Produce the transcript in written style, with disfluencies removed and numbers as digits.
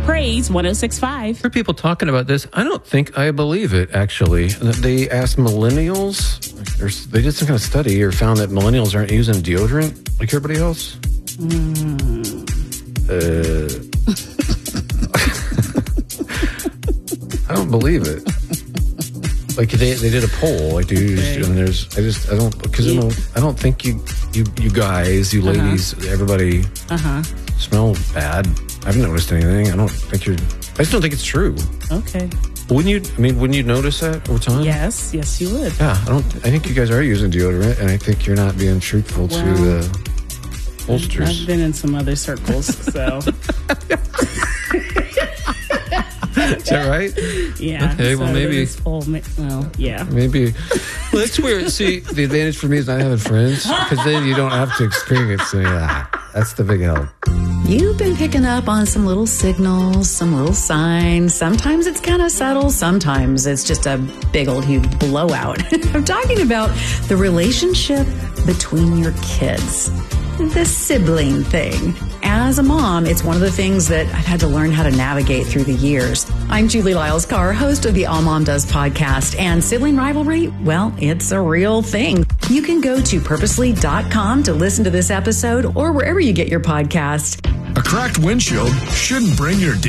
Praise 106.5. For people talking about this, I don't think I believe it, actually. They asked millennials, they did some kind of study or found that millennials aren't using deodorant like everybody else. I don't believe it. Like they did a poll, like do you use, and I don't think you guys, you ladies, everybody smell bad. I haven't noticed anything. I just don't think it's true. Okay. Wouldn't you notice that over time? Yes, you would. Yeah, I think you guys are using deodorant, and I think you're not being truthful to the pollsters. I've been in some other circles, so. Is that right? Yeah. Okay, so well, maybe. Yeah. Maybe. Well, that's weird. See, the advantage for me is not having friends, because then you don't have to experience any of that. That's the big help. You've been picking up on some little signals, some little signs. Sometimes it's kind of subtle. Sometimes it's just a big old huge blowout. I'm talking about the relationship between your kids. The sibling thing. As a mom, it's one of the things that I've had to learn how to navigate through the years. I'm Julie Lyles-Carr, host of the All Mom Does podcast, and sibling rivalry, well, it's a real thing. You can go to purposely.com to listen to this episode or wherever you get your podcast. A cracked windshield shouldn't bring your